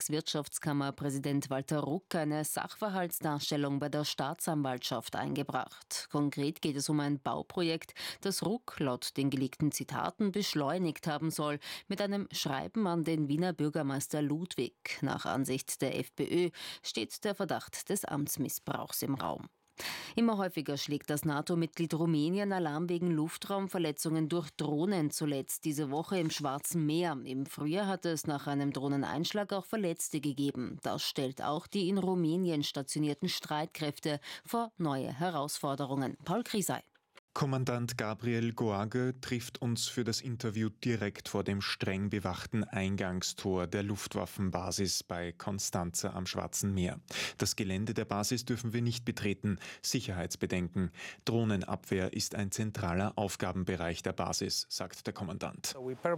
Wirtschaftskammerpräsident Walter Ruck eine Sachverhaltsdarstellung bei der Staatsanwaltschaft eingebracht. Konkret geht es um ein Bauprojekt, das Ruck laut den geleakten Zitaten beschleunigt haben soll, mit einem Schreiben an den Wiener Bürgermeister Ludwig. Nach Ansicht der FPÖ steht der Verdacht des Amtsmissbrauchs im Raum. Immer häufiger schlägt das NATO-Mitglied Rumänien Alarm wegen Luftraumverletzungen durch Drohnen, zuletzt diese Woche im Schwarzen Meer. Im Frühjahr hat es nach einem Drohneneinschlag auch Verletzte gegeben. Das stellt auch die in Rumänien stationierten Streitkräfte vor neue Herausforderungen. Paul Krisay. Kommandant Gabriel Goage trifft uns für das Interview direkt vor dem streng bewachten Eingangstor der Luftwaffenbasis bei Constanța am Schwarzen Meer. Das Gelände der Basis dürfen wir nicht betreten. Sicherheitsbedenken. Drohnenabwehr ist ein zentraler Aufgabenbereich der Basis, sagt der Kommandant.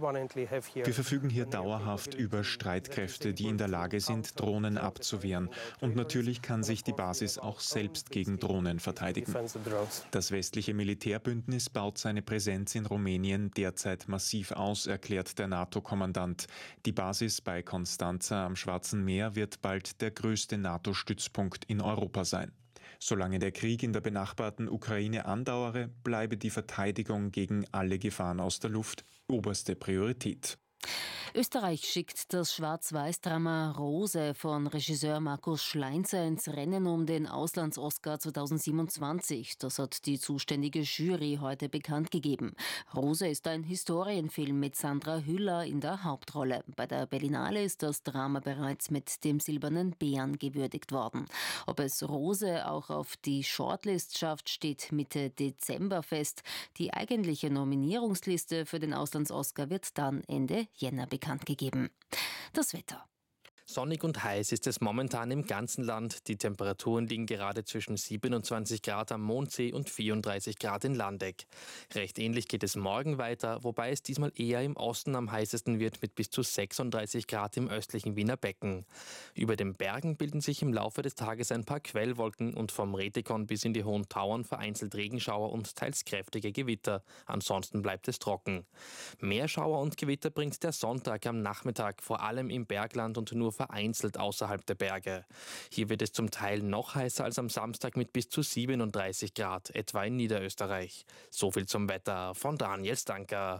Wir verfügen hier dauerhaft über Streitkräfte, die in der Lage sind, Drohnen abzuwehren. Und natürlich kann sich die Basis auch selbst gegen Drohnen verteidigen. Das westliche Militärbündnis baut seine Präsenz in Rumänien derzeit massiv aus, erklärt der NATO-Kommandant. Die Basis bei Constanța am Schwarzen Meer wird bald der größte NATO-Stützpunkt in Europa sein. Solange der Krieg in der benachbarten Ukraine andauere, bleibe die Verteidigung gegen alle Gefahren aus der Luft oberste Priorität. Österreich schickt das Schwarz-Weiß-Drama Rose von Regisseur Markus Schleinzer ins Rennen um den Auslands-Oscar 2027. Das hat die zuständige Jury heute bekannt gegeben. Rose ist ein Historienfilm mit Sandra Hüller in der Hauptrolle. Bei der Berlinale ist das Drama bereits mit dem Silbernen Bären gewürdigt worden. Ob es Rose auch auf die Shortlist schafft, steht Mitte Dezember fest. Die eigentliche Nominierungsliste für den Auslands-Oscar wird dann Ende Jänner bekannt gegeben. Das Wetter. Sonnig und heiß ist es momentan im ganzen Land. Die Temperaturen liegen gerade zwischen 27 Grad am Mondsee und 34 Grad in Landeck. Recht ähnlich geht es morgen weiter, wobei es diesmal eher im Osten am heißesten wird mit bis zu 36 Grad im östlichen Wiener Becken. Über den Bergen bilden sich im Laufe des Tages ein paar Quellwolken und vom Retikon bis in die Hohen Tauern vereinzelt Regenschauer und teils kräftige Gewitter. Ansonsten bleibt es trocken. Mehr Schauer und Gewitter bringt der Sonntag am Nachmittag, vor allem im Bergland und nur vereinzelt außerhalb der Berge. Hier wird es zum Teil noch heißer als am Samstag mit bis zu 37 Grad, etwa in Niederösterreich. So viel zum Wetter von Daniel Stanker.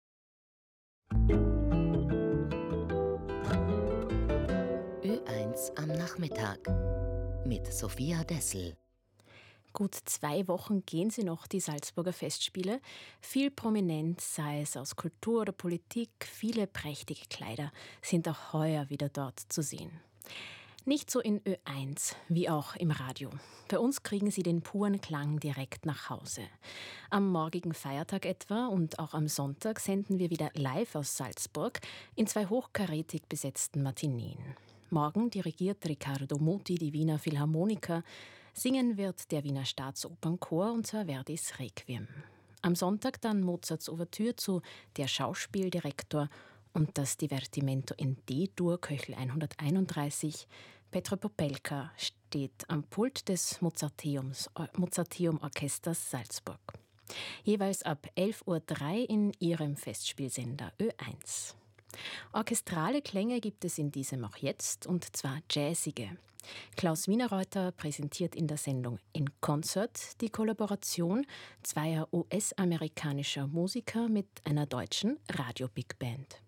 Ö1 am Nachmittag mit Sophia Dessel. Gut 2 Wochen gehen sie noch, die Salzburger Festspiele. Viel Prominenz, sei es aus Kultur oder Politik, viele prächtige Kleider sind auch heuer wieder dort zu sehen. Nicht so in Ö1, wie auch im Radio. Bei uns kriegen Sie den puren Klang direkt nach Hause. Am morgigen Feiertag etwa und auch am Sonntag senden wir wieder live aus Salzburg in 2 hochkarätig besetzten Matineen. Morgen dirigiert Riccardo Muti die Wiener Philharmoniker. Singen wird der Wiener Staatsopernchor unter Verdis Requiem. Am Sonntag dann Mozarts Ouvertüre zu Der Schauspieldirektor und das Divertimento in D-Dur, Köchel 131. Petro Popelka steht am Pult des Mozarteum-Orchesters Salzburg. Jeweils ab 11.03 Uhr in ihrem Festspielsender Ö1. Orchestrale Klänge gibt es in diesem auch jetzt, und zwar jazzige. Klaus Wienerreuter präsentiert in der Sendung In Concert die Kollaboration zweier US-amerikanischer Musiker mit einer deutschen Radio-Big Band.